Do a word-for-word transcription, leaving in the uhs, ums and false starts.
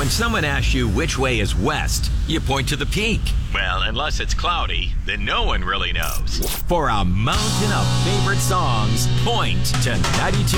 When someone asks you which way is west, you point to the peak. Well, unless it's cloudy, then no one really knows. For a mountain of favorite songs, point to ninety-two.